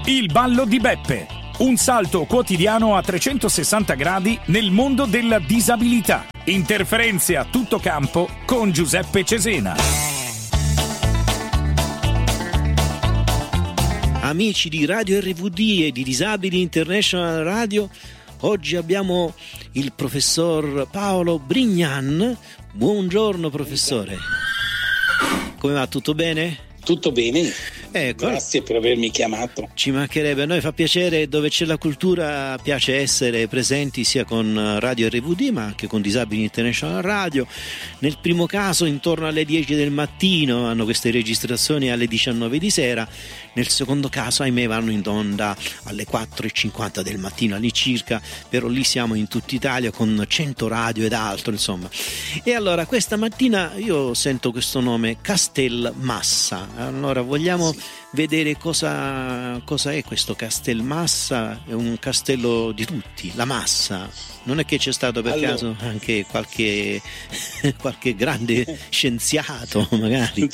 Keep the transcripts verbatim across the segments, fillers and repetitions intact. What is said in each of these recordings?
Il ballo di Beppe. Un salto quotidiano a trecentosessanta gradi nel mondo della disabilità. Interferenze a tutto campo con Giuseppe Cesena. Amici di Radio R V D e di Disabili International Radio, oggi abbiamo il professor Paolo Brignan. Buongiorno professore. Come va? Tutto bene? Tutto bene, ecco, grazie per avermi chiamato. Ci mancherebbe, a noi fa piacere, dove c'è la cultura piace essere presenti sia con Radio R V D ma anche con Disabili International Radio. Nel primo caso intorno alle dieci del mattino hanno queste registrazioni alle diciannove di sera, nel secondo caso ahimè vanno in onda alle quattro e cinquanta del mattino all'incirca, però lì siamo in tutta Italia con cento radio ed altro, insomma. E allora questa mattina io sento questo nome, Castelmassa. Allora vogliamo sì. vedere cosa, cosa è questo Castelmassa. È un castello di tutti, la Massa. Non è che c'è stato per allora. caso anche qualche, qualche grande scienziato magari?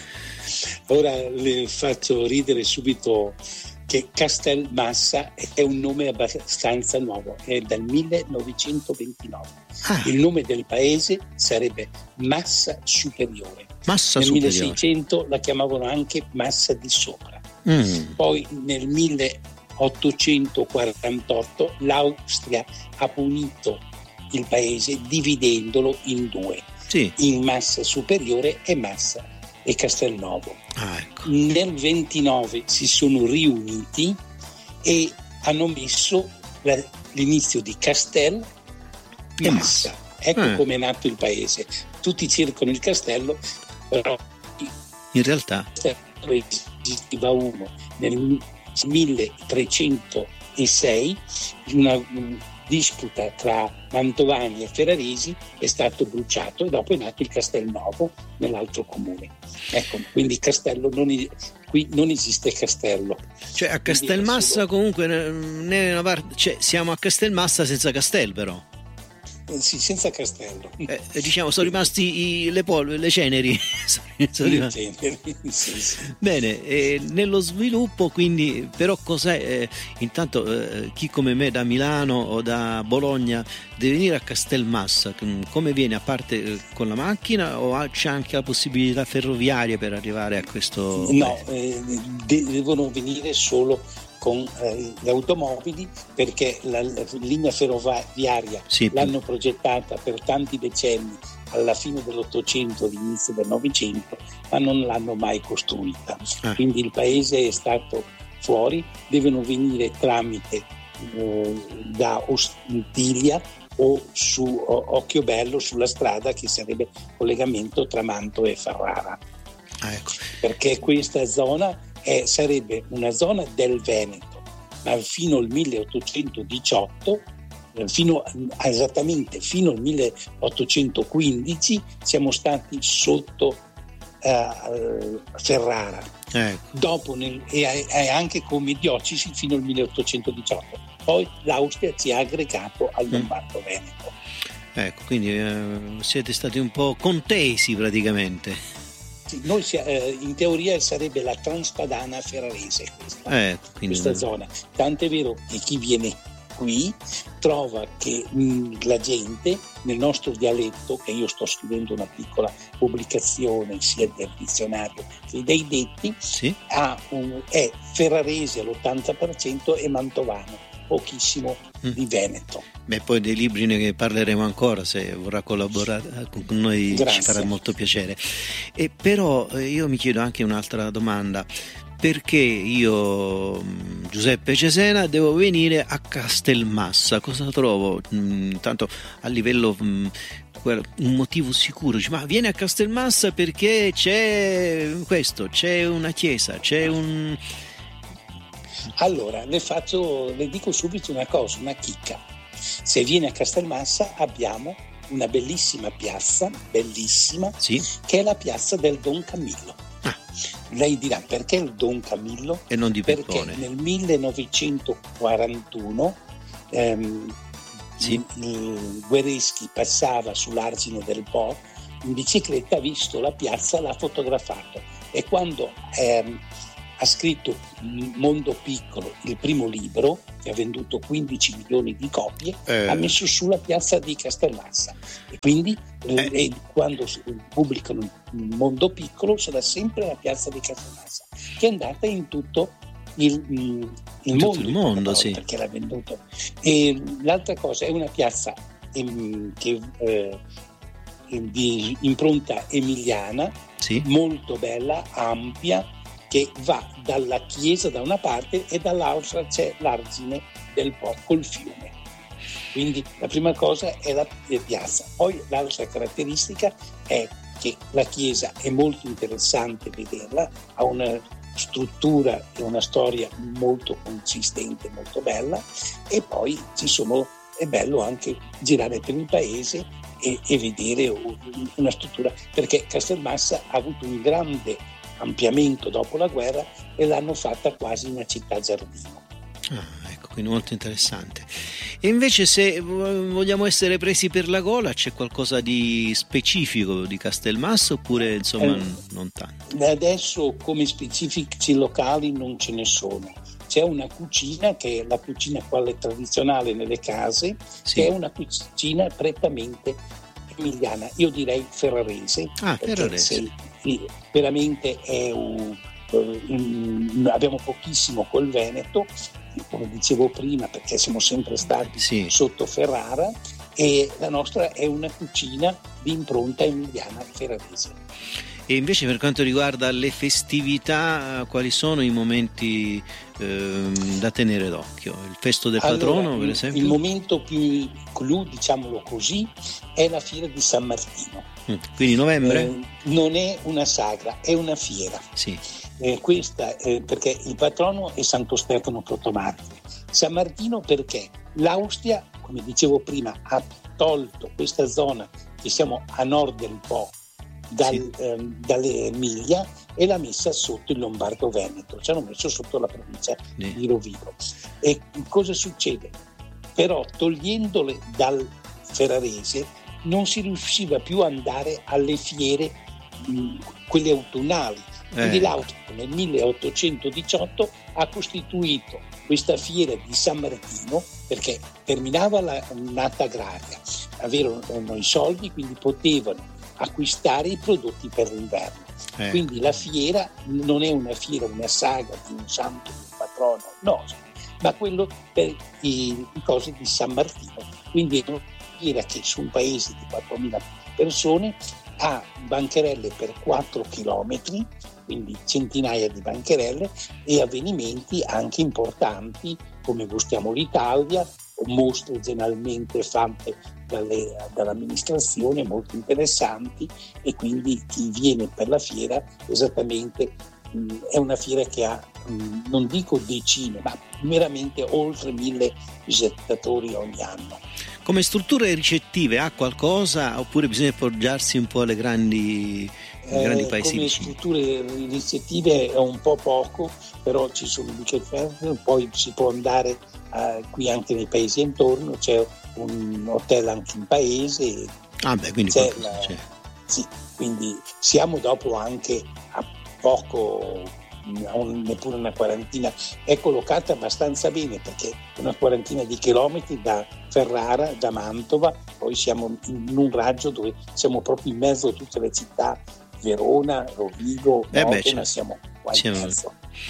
Ora le faccio ridere subito che Castelmassa è un nome abbastanza nuovo, è dal millenovecentoventinove. Ah. Il nome del paese sarebbe Massa Superiore. Massa nel superiore. milleseicento la chiamavano anche Massa di Sopra. Mm. Poi nel milleottocentoquarantotto l'Austria ha punito il paese dividendolo in due, sì. in Massa Superiore e Massa e Castelnuovo. Ah, ecco. Nel ventinove si sono riuniti e hanno messo la, l'inizio di Castel e Massa. Ecco eh. come è nato il paese. Tutti cercano il castello, però in realtà esisteva uno nel milletrecentosei, una disputa tra Mantovani e Ferraresi, è stato bruciato e dopo è nato il Castelnuovo nell'altro comune. Ecco, quindi castello non è, qui non esiste castello. Cioè a Castelmassa solo... comunque ne, ne parte, cioè, siamo a Castelmassa senza Castel però. Sì, senza castello. Eh, diciamo sono rimasti i, le polveri, le ceneri. sono, sono le ceneri sì, sì. Bene, eh, nello sviluppo quindi, però cos'è? Eh, intanto eh, chi come me da Milano o da Bologna deve venire a Castelmassa, come viene? A parte eh, con la macchina o c'è anche la possibilità ferroviaria per arrivare a questo? No, eh, de- devono venire solo con eh, le automobili, perché la, la linea ferroviaria sì, l'hanno progettata per tanti decenni alla fine dell'Ottocento, all'inizio del Novecento, ma non l'hanno mai costruita. Ah. Quindi il paese è stato fuori, devono venire tramite eh, da Ostiglia o su o, Occhiobello, sulla strada che sarebbe collegamento tra Mantova e Ferrara. Ah, ecco. Perché questa zona è, sarebbe una zona del Veneto, ma fino al milleottocentodiciotto, fino, esattamente fino al milleottocentoquindici, siamo stati sotto uh, Ferrara. Ecco. Dopo nel, e, e anche come diocesi fino al milleottocentodiciotto. Poi l'Austria ci ha aggregato al Lombardo Veneto. Ecco, quindi eh, siete stati un po' contesi praticamente. Sì, noi eh, in teoria sarebbe la Transpadana ferrarese questa, eh, quindi... questa zona. Tant'è vero che chi viene qui trova che mh, la gente nel nostro dialetto, che io sto scrivendo una piccola pubblicazione sia del dizionario che dei detti, sì? ha un, è ferrarese all'ottanta per cento e mantovano, pochissimo mm. di Veneto. Beh, poi dei libri ne parleremo ancora, se vorrà collaborare con noi. Grazie. Ci farà molto piacere. E però io mi chiedo anche un'altra domanda: perché io, Giuseppe Cesena, devo venire a Castelmassa? Cosa trovo? Intanto a livello un motivo sicuro, ma vieni a Castelmassa perché c'è questo, c'è una chiesa, c'è un... Allora, le faccio, le dico subito una cosa, una chicca. Se vieni a Castelmassa abbiamo una bellissima piazza, bellissima, sì? che è la piazza del Don Camillo. Ah. Lei dirà perché il Don Camillo? E non di Peppone. Perché nel millenovecentoquarantuno ehm, sì? il, il Guereschi passava sull'argine del Po in bicicletta, ha visto la piazza, l'ha fotografato, e quando ehm, ha scritto Mondo Piccolo, il primo libro che ha venduto quindici milioni di copie, eh. ha messo sulla piazza di Castelmassa, e quindi eh. eh, quando pubblicano Mondo Piccolo sarà sempre la piazza di Castelmassa, che è andata in tutto il, il, il tutto mondo, il mondo sì. perché l'ha venduto. E l'altra cosa è una piazza in, che eh, di impronta emiliana, sì. molto bella, ampia, che va dalla chiesa da una parte e dall'altra c'è l'argine del Po col fiume. Quindi la prima cosa è la piazza. Poi l'altra caratteristica è che la chiesa è molto interessante vederla, ha una struttura e una storia molto consistente, molto bella, e poi ci sono, è bello anche girare per il paese e, e vedere una struttura, perché Castelmassa ha avuto un grande ampliamento dopo la guerra e l'hanno fatta quasi una città giardino. Ah, ecco, quindi molto interessante. E invece, se vogliamo essere presi per la gola, c'è qualcosa di specifico di Castelmassa oppure insomma eh, non tanto? Adesso come specifici locali non ce ne sono. C'è una cucina che è la cucina quale tradizionale nelle case, sì. che è una cucina prettamente emiliana, io direi ferrarese. Ah, ferrarese. Se, veramente è un, um, abbiamo pochissimo col Veneto, come dicevo prima, perché siamo sempre stati sì. sotto Ferrara, e la nostra è una cucina di impronta emiliana ferrarese. E invece per quanto riguarda le festività, quali sono i momenti eh, da tenere d'occhio? Il festo del allora, patrono, per esempio? Il momento più clou, diciamolo così, è la fiera di San Martino. Mm, quindi novembre? Eh, non è una sagra, è una fiera. Sì. Eh, questa eh, perché il patrono è Santo Stefano Protomartire. San Martino perché l'Austria, come dicevo prima, ha tolto questa zona che siamo a nord del Po, Dal, sì. ehm, dalle Emilia, e l'ha messa sotto il Lombardo-Veneto, ci hanno messo sotto la provincia sì. di Rovigo. E cosa succede? Però togliendole dal ferrarese non si riusciva più ad andare alle fiere, mh, quelle autunnali. Quindi eh. l'Austria nel milleottocentodiciotto ha costituito questa fiera di San Martino, perché terminava la nata agraria, avevano i soldi, quindi potevano acquistare i prodotti per l'inverno. Eh. Quindi la fiera non è una fiera, una saga di un santo, di un patrono, no, ma quello per i, i cose di San Martino. Quindi è una fiera che su un paese di quattromila persone ha bancherelle per quattro chilometri, quindi centinaia di bancherelle, e avvenimenti anche importanti come Gustiamo l'Italia, mostre generalmente fatte dalle, dall'amministrazione molto interessanti, e quindi chi viene per la fiera esattamente mh, è una fiera che ha mh, non dico decine ma veramente oltre mille visitatori ogni anno. Come strutture ricettive ha qualcosa oppure bisogna appoggiarsi un po' alle grandi, eh, grandi paesi come vicini? Strutture ricettive è un po' poco, però ci sono i poi si può andare uh, qui anche nei paesi intorno, c'è un hotel anche in paese. Ah beh, quindi c'è qualcosa la, c'è. Sì, quindi siamo dopo anche a poco, un, neppure una quarantina, è collocata abbastanza bene, perché una quarantina di chilometri da Ferrara, da Mantova, poi siamo in un raggio dove siamo proprio in mezzo a tutte le città, Verona, Rovigo, eh Modena, beh, certo. siamo qua in siamo... mezzo.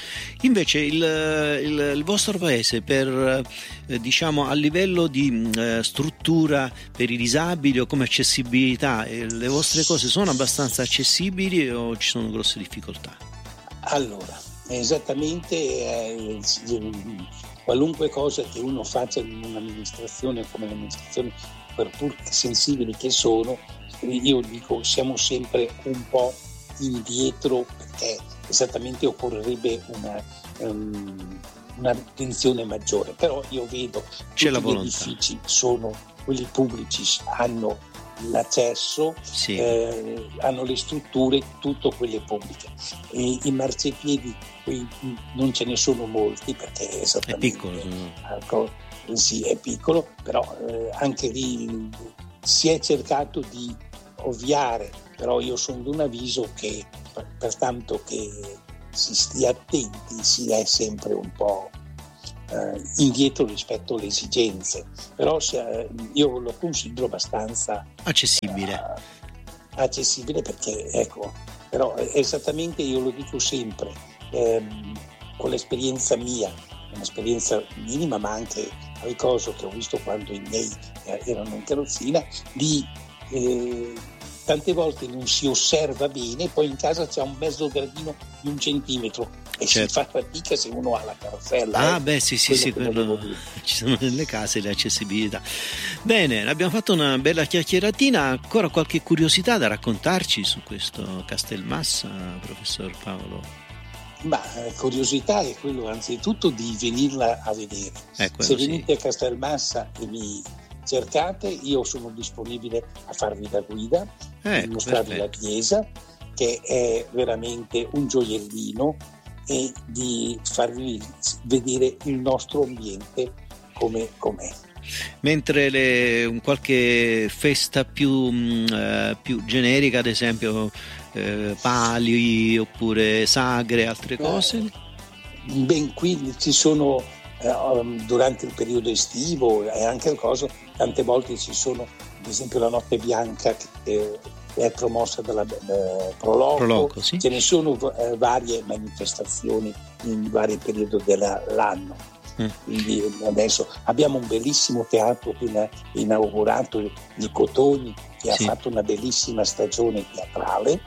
Invece il, il, il vostro paese, per eh, diciamo a livello di eh, struttura per i disabili o come accessibilità, eh, le vostre cose sono abbastanza accessibili o ci sono grosse difficoltà? Allora, esattamente eh, qualunque cosa che uno faccia in un'amministrazione come l'amministrazione, per pur sensibili che sono, io dico siamo sempre un po' indietro, perché esattamente occorrerebbe una, um, un'attenzione maggiore, però io vedo che tutti gli edifici sono quelli pubblici, hanno l'accesso, sì. eh, hanno le strutture, tutto quelle pubbliche, e i marciapiedi qui non ce ne sono molti perché è esattamente è piccolo, ecco, sì, è piccolo, però eh, anche lì si è cercato di ovviare, però io sono di un avviso che per tanto che si stia attenti, si è sempre un po' eh, indietro rispetto alle esigenze, però se, io lo considero abbastanza accessibile. Eh, accessibile perché, ecco, però esattamente, io lo dico sempre, ehm, con l'esperienza mia, un'esperienza minima ma anche ricordo che ho visto quando i miei eh, erano in carrozzina, di eh, tante volte non si osserva bene, poi in casa c'è un mezzo gradino di un centimetro e certo. Si fa fatica se uno ha la carrozzella. Ah eh, beh sì sì sì, quello, ci sono nelle case le accessibilità. Bene, abbiamo fatto una bella chiacchieratina, ancora qualche curiosità da raccontarci su questo Castelmassa, professor Paolo? Ma curiosità è quello anzitutto di venirla a vedere. Eh, se venite sì. a Castelmassa e mi cercate, io sono disponibile a farvi da guida, eh, a mostrarvi perfetto. La chiesa, che è veramente un gioiellino, e di farvi vedere il nostro ambiente come com'è. Mentre le, un qualche festa più, mh, più generica, ad esempio eh, pali oppure sagre, altre cose? Eh, ben qui ci sono eh, durante il periodo estivo e anche il coso, tante volte ci sono, ad esempio la Notte Bianca che è promossa dalla eh, Proloco, Proloco sì. Ce ne sono eh, varie manifestazioni in vari periodi dell'anno. Mm. Quindi adesso abbiamo un bellissimo teatro appena inaugurato, il Cotogni, che sì. Ha fatto una bellissima stagione teatrale,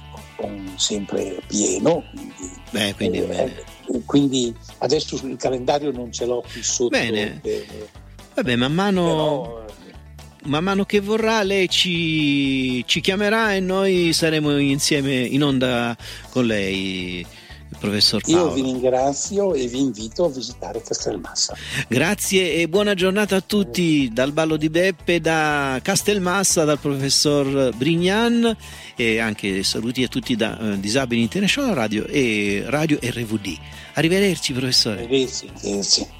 con sempre pieno. Quindi, Beh, quindi, eh, eh, quindi adesso il calendario non ce l'ho qui sotto. Bene. Eh, Vabbè, man mano. Però, Man mano che vorrà lei ci, ci chiamerà e noi saremo insieme in onda con lei, professor Paolo. Io vi ringrazio e vi invito a visitare Castelmassa. Grazie e buona giornata a tutti dal Ballo di Beppe, da Castelmassa, dal professor Brignan, e anche saluti a tutti da uh, Disabili International Radio e Radio R V D. Arrivederci professore. Arrivederci. Arrivederci.